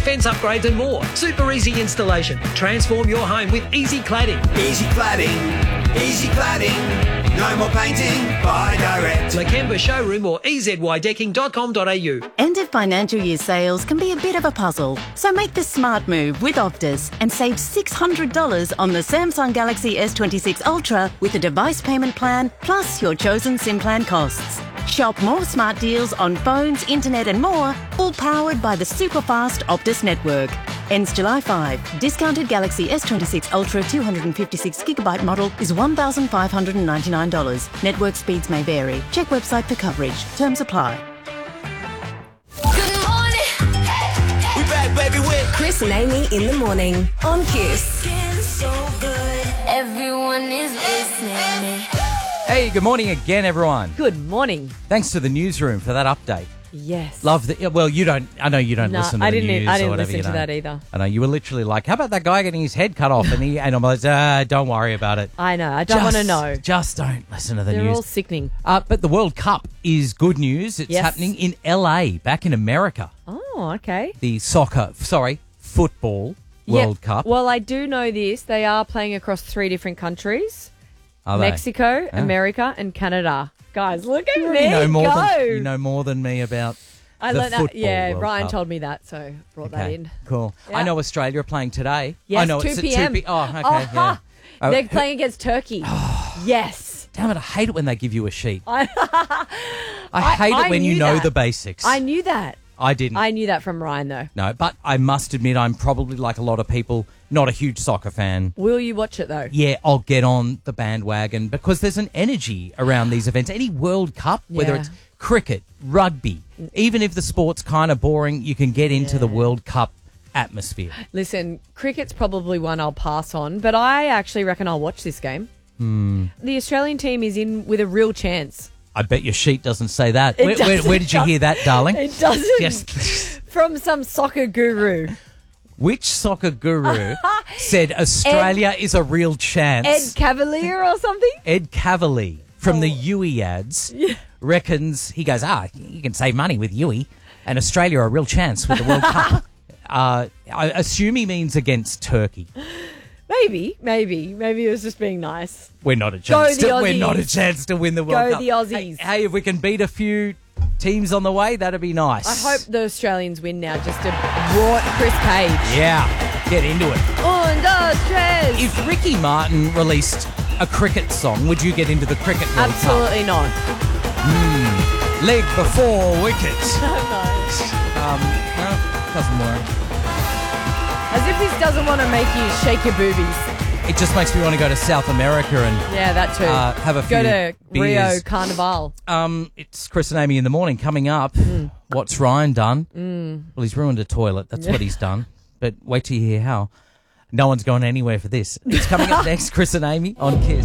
fence upgrades and more. Super easy installation. Transform your home with Easy Cladding. Easy cladding, easy cladding. No more painting, buy direct. Lakemba Showroom or ezydecking.com.au. End of financial year sales can be a bit of a puzzle, so make the smart move with Optus and save $600 on the Samsung Galaxy S26 Ultra with a device payment plan plus your chosen SIM plan costs. Shop more smart deals on phones, internet and more, all powered by the super fast Optus network. Ends July 5. Discounted Galaxy S26 Ultra 256GB model is $1,599. Network speeds may vary. Check website for coverage. Terms apply. Good morning. We back, baby, with Chris and Amy in the morning on Kiss. So good. Everyone is listening. Hey, good morning again, everyone. Good morning. Thanks to the newsroom for that update. Yes. Love the. Well, you don't. I know you don't listen to the news I or didn't whatever. listen you to know. that either. I know you were literally like, "How about that guy getting his head cut off?" And I'm like, "Don't worry about it." I know. I don't want to know. Just don't listen to the They're news. all sickening. But the World Cup is good news. It's Yes. happening in LA, back in America. Oh, okay. The football World Cup. Well, I do know this. They are playing across 3 different countries. Are they? Mexico, America, and Canada. Guys, look at me You know more go. than you know more than me about. I the learned that. football Yeah, World Ryan Cup. told me that, so brought that Okay, in. cool. Yeah. I know Australia are playing today. Yes, I know 2 it's p.m. at 2 p.m. Oh, okay. Uh-huh. Yeah. They're playing against Turkey. Yes. Damn it, I hate it when they give you a sheet. I I hate it when you knew know that. the basics. I knew that. I didn't. I knew that from Ryan, though. No, but I must admit I'm probably like a lot of people, not a huge soccer fan. Will you watch it, though? Yeah, I'll get on the bandwagon because there's an energy around these events. Any World Cup, whether Yeah. it's cricket, rugby, even if the sport's kind of boring, you can get into the World Cup atmosphere. Listen, cricket's probably one I'll pass on, but I actually reckon I'll watch this game. The Australian team is in with a real chance. I bet your sheet doesn't say that. It Where doesn't. did you hear that, darling? It doesn't. Just From some soccer guru. which soccer guru said Australia is a real chance? Ed Cavalier or something? Ed Cavalier from the Yui ads reckons, he goes, you can save money with Yui and Australia are a real chance with the World Cup. I assume he means against Turkey. Maybe it was just being nice. We're not a chance. the We're Aussies. not a chance to win the World Go Cup. the Aussies. Hey, if we can beat a few teams on the way, that'd be nice. I hope the Australians win now just to rot Chris Cage. Yeah, get into it. Un, dos, tres. If Ricky Martin released a cricket song, would you get into the cricket World Cup? Absolutely not. Leg before wicket. No. No, doesn't work. As if this doesn't want to make you shake your boobies. It just makes me want to go to South America and Yeah, that too. have a few Go to Rio beers. Carnival. It's Chris and Amy in the morning. Coming up, what's Ryan done? Well, he's ruined a toilet. That's what he's done. But wait till you hear how. No one's going anywhere for this. It's coming up next, Chris and Amy on Kiss.